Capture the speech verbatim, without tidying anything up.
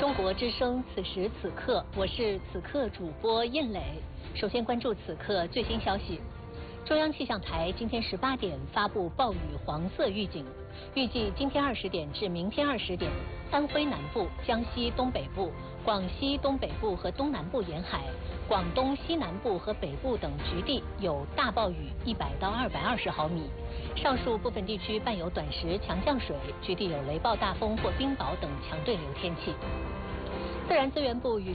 中国之声，此时此刻，我是此刻主播印磊。首先关注此刻最新消息。中央气象台今天十八点发布暴雨黄色预警，预计今天二十点至明天二十点，安徽南部、江西东北部、广西东北部和东南部沿海、广东西南部和北部等局地有大暴雨一百到二百二十毫米，上述部分地区伴有短时强降水，局地有雷暴大风或冰雹等强对流天气。自然资源部与